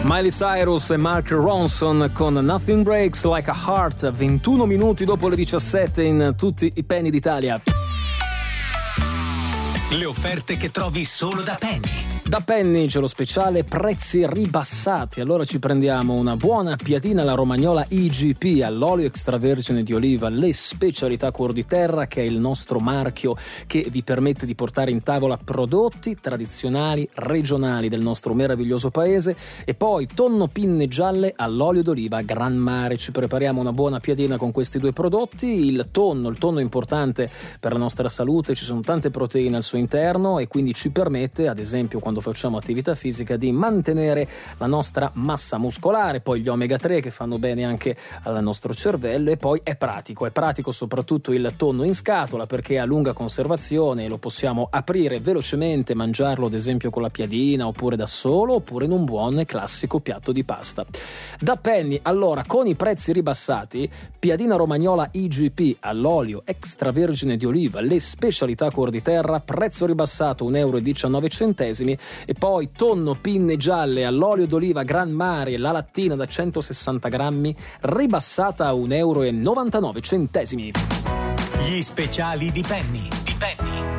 Miley Cyrus e Mark Ronson con Nothing Breaks Like a Heart, 21 minuti dopo le 17 in tutti i Penny d'Italia. Le offerte che trovi solo da Penny. Da Penny c'è lo speciale prezzi ribassati. Allora ci prendiamo una buona piadina alla romagnola IGP all'olio extravergine di oliva, le specialità Cuor di Terra, che è il nostro marchio che vi permette di portare in tavola prodotti tradizionali, regionali del nostro meraviglioso paese. E poi tonno pinne gialle all'olio d'oliva Gran Mare. Ci prepariamo una buona piadina con questi due prodotti. Il tonno è importante per la nostra salute, ci sono tante proteine al suo interno e quindi ci permette, ad esempio quando facciamo attività fisica, di mantenere la nostra massa muscolare. Poi gli omega 3 che fanno bene anche al nostro cervello, e poi è pratico soprattutto il tonno in scatola, perché ha lunga conservazione e lo possiamo aprire velocemente, mangiarlo ad esempio con la piadina oppure da solo oppure in un buon e classico piatto di pasta. Da Penny, allora, con i prezzi ribassati, piadina romagnola IGP all'olio extravergine di oliva, le specialità Cuor di Terra, prezzo ribassato €1,19, e poi tonno pinne gialle all'olio d'oliva Gran Mare, la lattina da 160 grammi, ribassata a €1,99. Gli speciali di Penny.